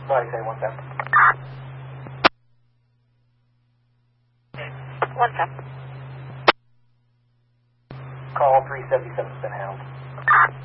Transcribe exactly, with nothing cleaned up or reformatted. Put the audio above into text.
Sorry, say one seven. One seven. Call three seventy-seven has been held.